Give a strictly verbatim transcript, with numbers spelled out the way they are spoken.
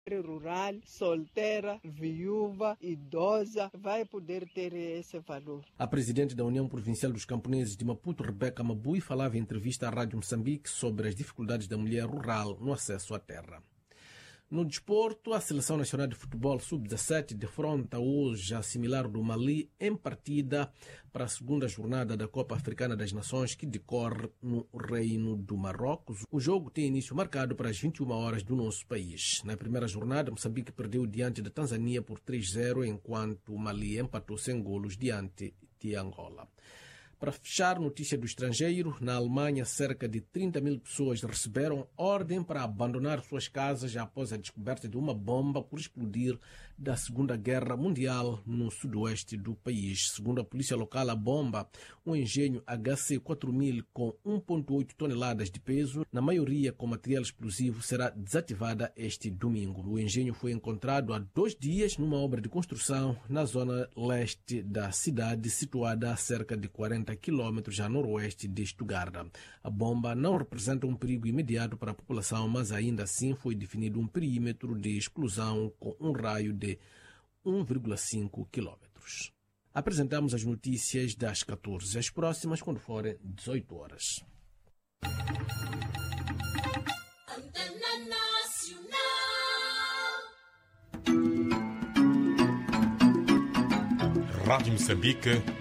rural, solteira, viúva, idosa, vai poder ter esse valor. A presidente da União Provincial dos Camponeses de Maputo, Rebeca Mabui, falava em entrevista à Rádio Moçambique sobre as dificuldades da mulher rural no acesso à terra. No desporto, a Seleção Nacional de Futebol sub dezassete defronta hoje a similar do Mali em partida para a segunda jornada da Copa Africana das Nações que decorre no Reino do Marrocos. O jogo tem início marcado para as vinte e uma horas do nosso país. Na primeira jornada, Moçambique perdeu diante da Tanzânia por três a zero, enquanto o Mali empatou sem golos diante de Angola. Para fechar, notícia do estrangeiro, na Alemanha, cerca de trinta mil pessoas receberam ordem para abandonar suas casas após a descoberta de uma bomba por explodir da Segunda Guerra Mundial no sudoeste do país. Segundo a polícia local, a bomba, um engenho H C quatro mil com um vírgula oito toneladas de peso, na maioria com material explosivo, será desativada este domingo. O engenho foi encontrado há dois dias numa obra de construção na zona leste da cidade, situada a cerca de quarenta quilômetros a noroeste de Stuttgart. A bomba não representa um perigo imediato para a população, mas ainda assim foi definido um perímetro de exclusão com um raio de um vírgula cinco quilômetros. Apresentamos as notícias das catorze, as próximas quando forem dezoito horas. Rádio Moçambique,